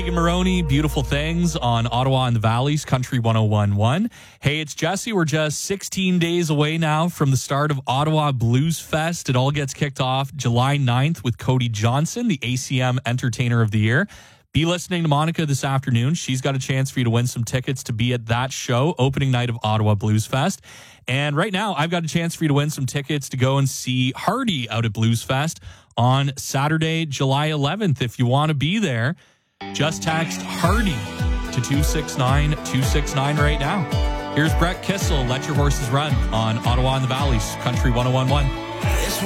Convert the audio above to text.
Megan Maroney, Beautiful Things on Ottawa and the Valleys, Country 101.1. Hey, it's Jesse. We're just 16 days away now from the start of Ottawa Blues Fest. It all gets kicked off July 9th with Cody Johnson, the ACM Entertainer of the Year. Be listening to Monica this afternoon. She's got a chance for you to win some tickets to be at that show, opening night of Ottawa Blues Fest. And right now, I've got a chance for you to win some tickets to go and see Hardy out at Blues Fest on Saturday, July 11th. If you want to be there, just text Hardy to 269-269 right now. Here's Brett Kissel, Let Your Horses Run on Ottawa and the Valleys, Country 101.1.